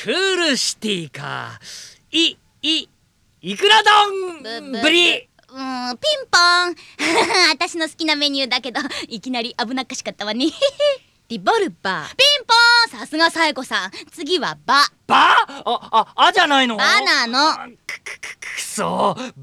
クールシティか。いくら丼ぶり。 ピンポン私の好きなメニューだけど、いきなり危なっかしかったわねリボルバー。 ピンポン、さすがサエコさん。次はバ。 じゃないの。 バなの。 くそ